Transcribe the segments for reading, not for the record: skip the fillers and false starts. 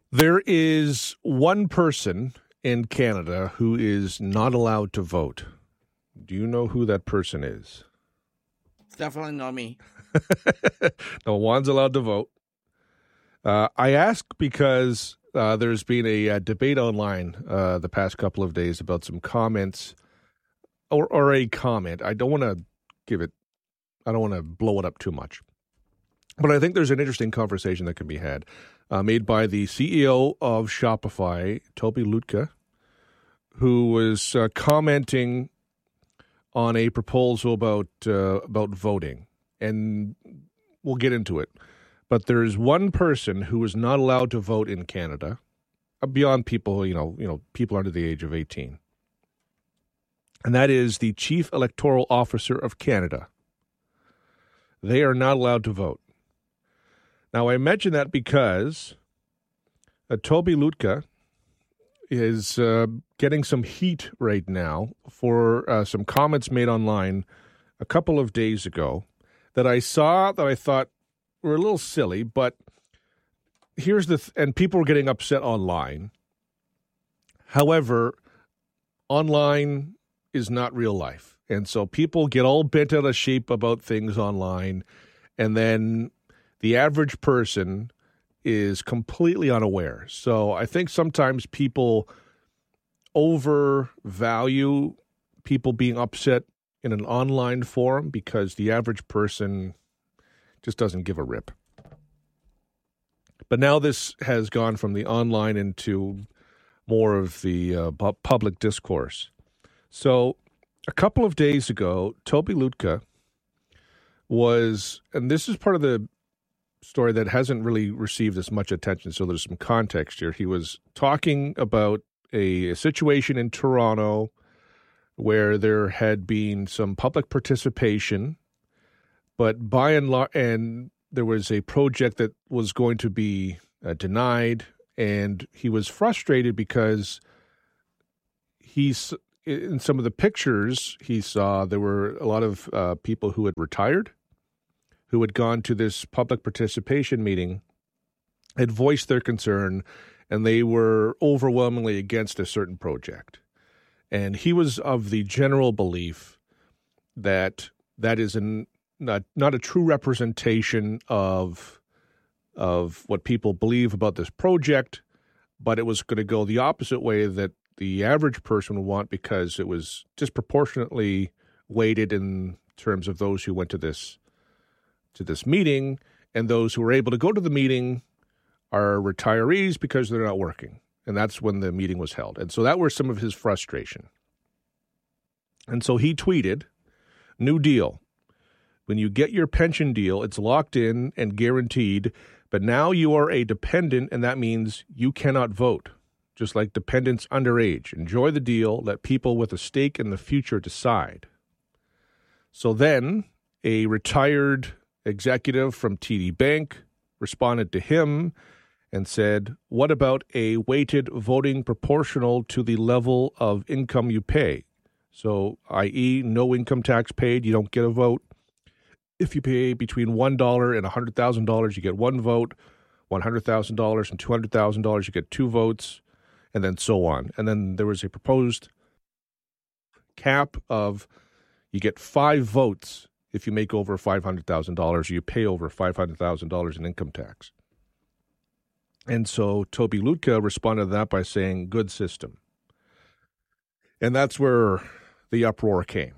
There is one person in Canada who is not allowed to vote. Do you know who that person is? It's definitely not me. No one's allowed to vote. I ask because there's been a debate online the past couple of days about some comments or a comment. I don't want to blow it up too much. But I think there's an interesting conversation that can be had made by the CEO of Shopify, Tobi Lütke, who was commenting on a proposal about voting. And we'll get into it. But there's one person who is not allowed to vote in Canada, beyond people, people under the age of 18. And that is the Chief Electoral Officer of Canada. They are not allowed to vote. Now, I mention that because Tobi Lütke is getting some heat right now for some comments made online a couple of days ago that I saw that I thought were a little silly, but here's and people were getting upset online. However, online is not real life. And so people get all bent out of shape about things online, and then the average person is completely unaware. So I think sometimes people overvalue people being upset in an online forum because the average person just doesn't give a rip. But now this has gone from the online into more of the public discourse. So a couple of days ago, Tobi Lütke was, and this is part of the story that hasn't really received as much attention, so there's some context here. He was talking about a situation in Toronto where there had been some public participation, but by and large, and there was a project that was going to be denied, and he was frustrated because in some of the pictures he saw, there were a lot of people who had retired, who had gone to this public participation meeting, had voiced their concern, and they were overwhelmingly against a certain project. And he was of the general belief that that is not a true representation of what people believe about this project, but it was going to go the opposite way that the average person would want because it was disproportionately weighted in terms of those who went to this meeting, and those who were able to go to the meeting are retirees because they're not working. And that's when the meeting was held. And so that was some of his frustration. And so he tweeted, "New deal. When you get your pension deal, it's locked in and guaranteed, but now you are a dependent, and that means you cannot vote, just like dependents underage. Enjoy the deal. Let people with a stake in the future decide." So then a retired executive from TD Bank responded to him and said, "What about a weighted voting proportional to the level of income you pay? So, i.e., no income tax paid, you don't get a vote. If you pay between $1 and $100,000, you get one vote. $100,000 and $200,000, you get two votes, and then so on." And then there was a proposed cap of you get 5 votes if you make over $500,000, you pay over $500,000 in income tax. And so Tobi Lütke responded to that by saying, "Good system." And that's where the uproar came.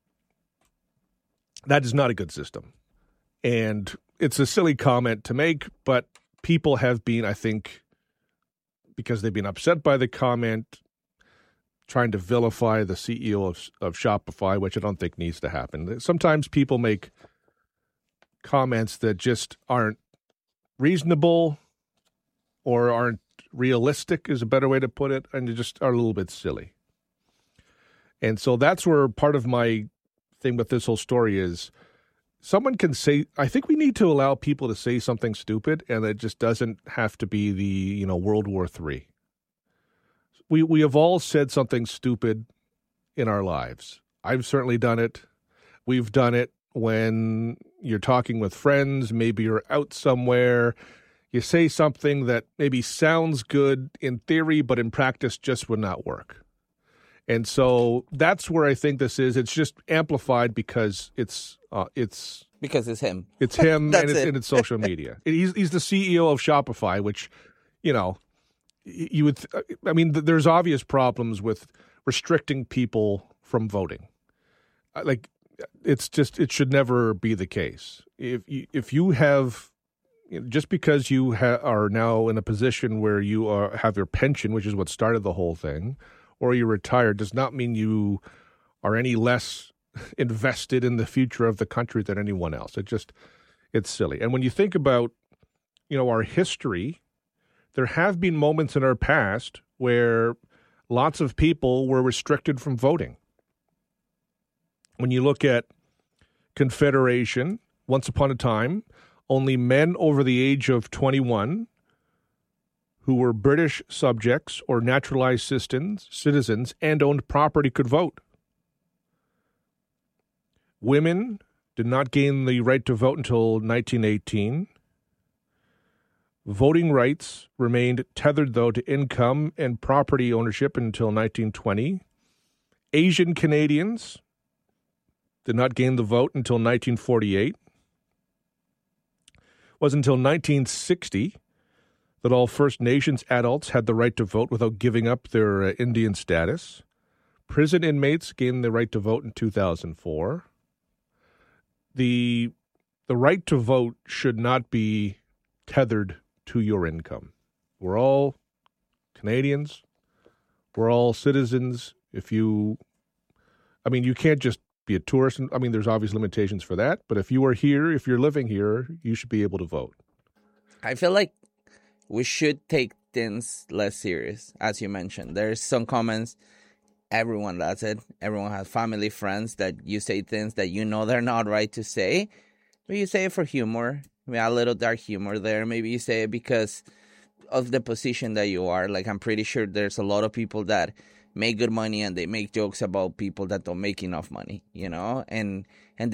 That is not a good system. And it's a silly comment to make, but people have been, I think, because they've been upset by the comment, trying to vilify the CEO of Shopify, which I don't think needs to happen. Sometimes people make comments that just aren't reasonable or aren't realistic is a better way to put it, and they just are a little bit silly. And so that's where part of my thing with this whole story is someone can say, I think we need to allow people to say something stupid, and it just doesn't have to be the, World War III. We have all said something stupid in our lives. I've certainly done it. We've done it when you're talking with friends. Maybe you're out somewhere. you say something that maybe sounds good in theory, but in practice just would not work. And so that's where I think this is. It's just amplified because it's Because it's him. It's him That's and it's social media. He's the CEO of Shopify, which, you would. There's obvious problems with restricting people from voting. It should never be the case. If you have, just because you are now in a position where you have your pension, which is what started the whole thing, or you're retired, does not mean you are any less invested in the future of the country than anyone else. It's silly. And when you think about, our history, there have been moments in our past where lots of people were restricted from voting. When you look at Confederation, once upon a time, only men over the age of 21 who were British subjects or naturalized citizens and owned property could vote. Women did not gain the right to vote until 1918. Voting rights remained tethered, though, to income and property ownership until 1920. Asian Canadians did not gain the vote until 1948. It was until 1960 that all First Nations adults had the right to vote without giving up their Indian status. Prison inmates gained the right to vote in 2004. The right to vote should not be tethered to your income. We're all Canadians. We're all citizens. You can't just be a tourist. There's obvious limitations for that. But if you are here, if you're living here, you should be able to vote. I feel like we should take things less serious, as you mentioned. There's some comments. Everyone does it. Everyone has family, friends that you say things that they're not right to say. But you say it for humor. Maybe a little dark humor there. Maybe you say it because of the position that you are. Like, I'm pretty sure there's a lot of people that make good money and they make jokes about people that don't make enough money, and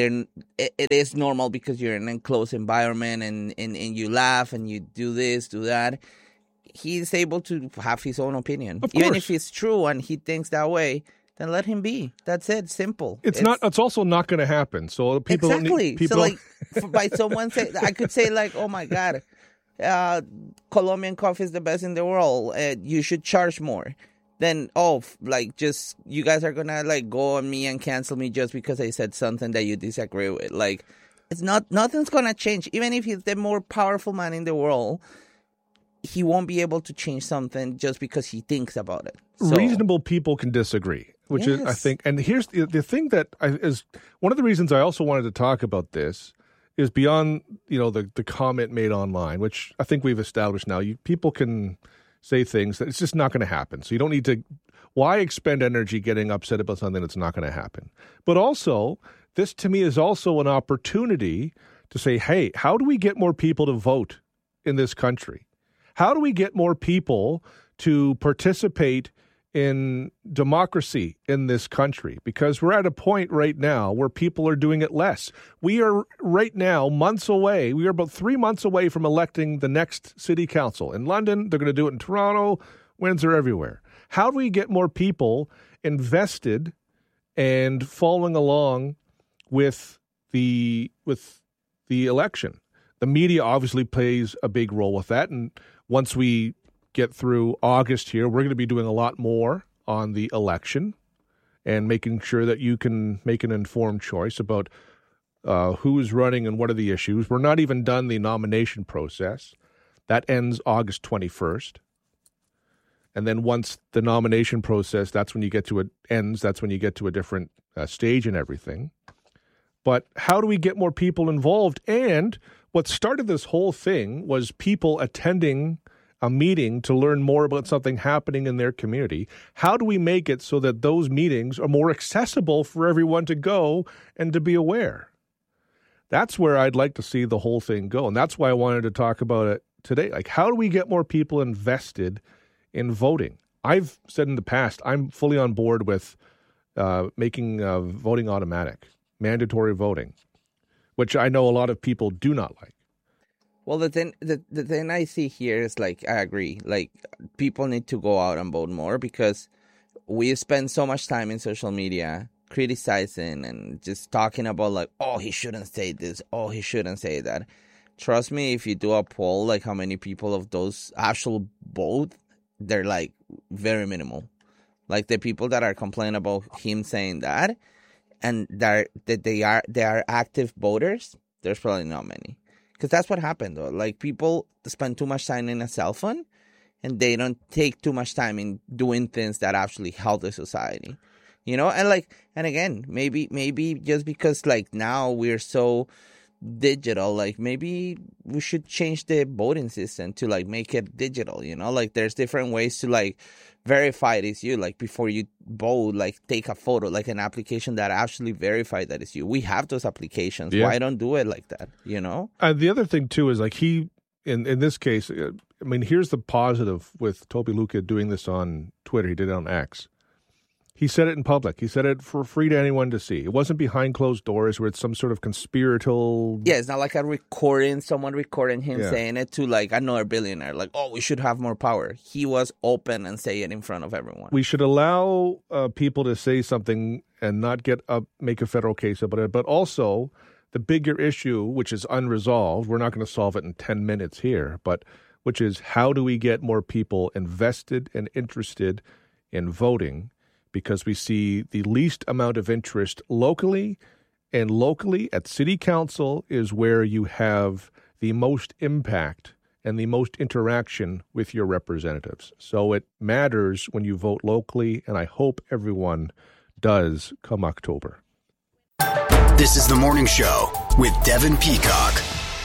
it is normal because you're in an enclosed environment and you laugh and you do this, do that. He's able to have his own opinion. Even if it's true and he thinks that way, then let him be. That's it. Simple. It's also not going to happen. So people exactly. Don't need, So by someone say, I could say like, oh my God, Colombian coffee is the best in the world. You should charge more. Then, just you guys are going to go on me and cancel me just because I said something that you disagree with. Nothing's going to change. Even if he's the more powerful man in the world, he won't be able to change something just because he thinks about it. So, reasonable people can disagree, which is, I think, and here's the thing that is one of the reasons I also wanted to talk about this is beyond, the comment made online, which I think we've established now. People can say things that it's just not going to happen. So you don't need to, why expend energy getting upset about something that's not going to happen? But also, this to me is also an opportunity to say, hey, how do we get more people to vote in this country? How do we get more people to participate in democracy in this country? Because we're at a point right now where people are doing it less. We are right now months away. We are about 3 months away from electing the next city council. In London, they're going to do it in Toronto, Windsor, everywhere. How do we get more people invested and following along with the election? The media obviously plays a big role with that. And once we get through August here, we're going to be doing a lot more on the election and making sure that you can make an informed choice about who is running and what are the issues. We're not even done the nomination process. That ends August 21st. And then once the nomination process, that's when you get to it ends. That's when you get to a different stage and everything. But how do we get more people involved? And what started this whole thing was people attending a meeting to learn more about something happening in their community. How do we make it so that those meetings are more accessible for everyone to go and to be aware? That's where I'd like to see the whole thing go. And that's why I wanted to talk about it today. Like, how do we get more people invested in voting? I've said in the past, I'm fully on board with making voting automatic, mandatory voting, which I know a lot of people do not like. Well, the thing I see here is, like, I agree. Like, people need to go out and vote more because we spend so much time in social media criticizing and just talking about, like, oh, he shouldn't say this, oh, he shouldn't say that. Trust me, if you do a poll, like, how many people of those actual vote, they're, like, very minimal. Like, the people that are complaining about him saying that and that they are active voters, there's probably not many. Because that's what happened, though. Like, people spend too much time in a cell phone, and they don't take too much time in doing things that actually help the society. You know? And again, maybe just because, like, now we're so digital, like, maybe we should change the voting system to, like, make it digital, you know? Like, there's different ways to, like, verify it is you. Like, before you vote, like, take a photo, like an application that actually verify that it's you. We have those applications. Yeah. Why don't do it like that, you know? The other thing, too, is, like, he, in this case, I mean, here's the positive with Toby Luca doing this on Twitter. He did it on X. He said it in public. He said it for free to anyone to see. It wasn't behind closed doors where it's some sort of conspiratorial... Yeah, it's not like someone recording him saying it to, like, another billionaire. Like, oh, we should have more power. He was open and say it in front of everyone. We should allow people to say something and not make a federal case about it. But also, the bigger issue, which is unresolved, we're not going to solve it in 10 minutes here, but which is how do we get more people invested and interested in voting? Because we see the least amount of interest locally, and locally at city council is where you have the most impact and the most interaction with your representatives. So it matters when you vote locally, and I hope everyone does come October. This is The Morning Show with Devin Peacock.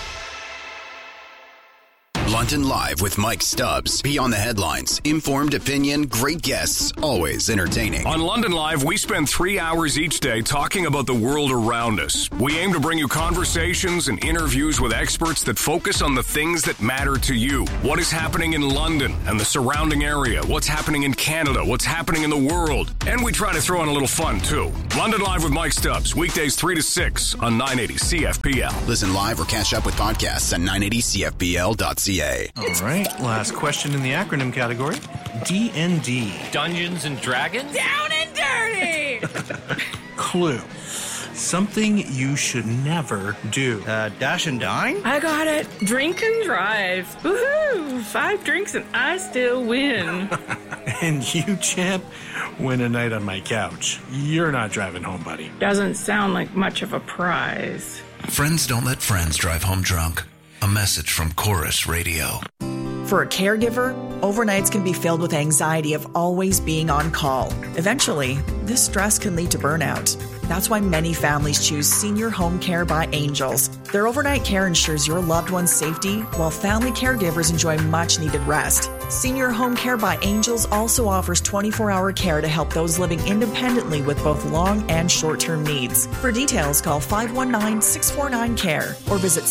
London Live with Mike Stubbs. Beyond the headlines, informed opinion, great guests, always entertaining. On London Live, we spend 3 hours each day talking about the world around us. We aim to bring you conversations and interviews with experts that focus on the things that matter to you. What is happening in London and the surrounding area? What's happening in Canada? What's happening in the world? And we try to throw in a little fun, too. London Live with Mike Stubbs, weekdays 3 to 6 on 980 CFPL. Listen live or catch up with podcasts at 980CFPL.ca. All right, last question in the acronym category. D&D. Dungeons and Dragons? Down and dirty! Clue. Something you should never do. Dash and dine? I got it. Drink and drive. Woohoo! 5 drinks and I still win. And you, champ, win a night on my couch. You're not driving home, buddy. Doesn't sound like much of a prize. Friends don't let friends drive home drunk. A message from Chorus Radio. For a caregiver, overnights can be filled with anxiety of always being on call. Eventually, this stress can lead to burnout. That's why many families choose Senior Home Care by Angels. Their overnight care ensures your loved one's safety, while family caregivers enjoy much-needed rest. Senior Home Care by Angels also offers 24-hour care to help those living independently with both long and short-term needs. For details, call 519-649-CARE or visit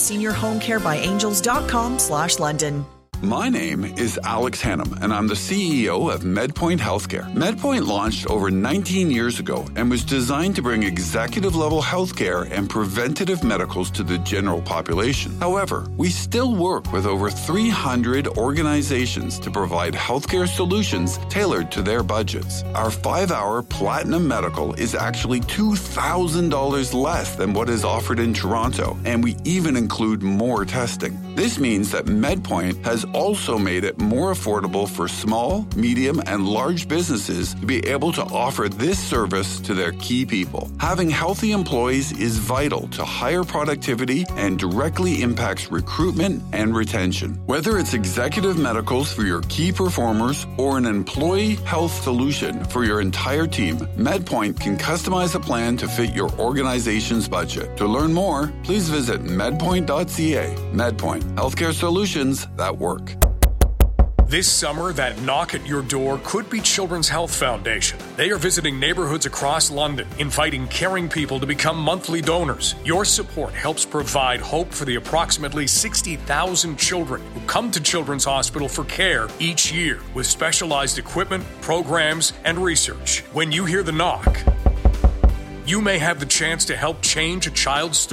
seniorhomecarebyangels.com/London. My name is Alex Hannum, and I'm the CEO of MedPoint Healthcare. MedPoint launched over 19 years ago and was designed to bring executive-level healthcare and preventative medicals to the general population. However, we still work with over 300 organizations to provide healthcare solutions tailored to their budgets. Our 5-hour Platinum Medical is actually $2,000 less than what is offered in Toronto, and we even include more testing. This means that MedPoint has also made it more affordable for small, medium, and large businesses to be able to offer this service to their key people. Having healthy employees is vital to higher productivity and directly impacts recruitment and retention. Whether it's executive medicals for your key performers or an employee health solution for your entire team, MedPoint can customize a plan to fit your organization's budget. To learn more, please visit medpoint.ca. MedPoint, healthcare solutions that work. This summer, that knock at your door could be Children's Health Foundation. They are visiting neighborhoods across London, inviting caring people to become monthly donors. Your support helps provide hope for the approximately 60,000 children who come to Children's Hospital for care each year, with specialized equipment, programs, and research. When you hear the knock, you may have the chance to help change a child's story.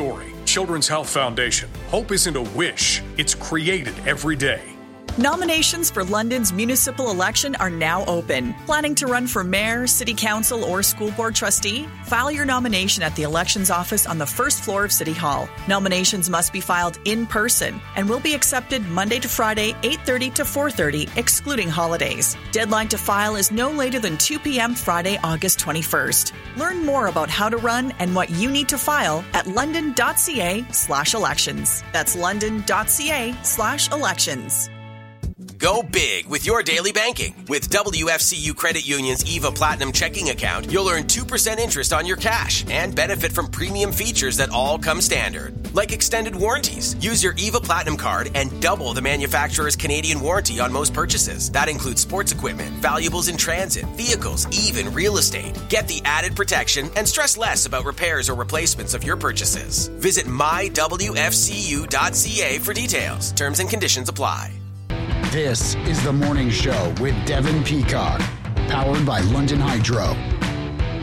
Children's Health Foundation, hope isn't a wish, it's created every day. Nominations for London's municipal election are now open. Planning to run for mayor, city council, or school board trustee? File your nomination at the elections office on the first floor of City Hall. Nominations must be filed in person and will be accepted Monday to Friday, 8:30 to 4:30, excluding holidays. Deadline to file is no later than 2 p.m. Friday, August 21st. Learn more about how to run and what you need to file at london.ca/elections. That's london.ca/elections. Go big with your daily banking. With WFCU Credit Union's EVA Platinum checking account, you'll earn 2% interest on your cash and benefit from premium features that all come standard, like extended warranties. Use your EVA Platinum card and double the manufacturer's Canadian warranty on most purchases. That includes sports equipment, valuables in transit, vehicles, even real estate. Get the added protection and stress less about repairs or replacements of your purchases. Visit mywfcu.ca for details. Terms and conditions apply. This is The Morning Show with Devin Peacock, powered by London Hydro.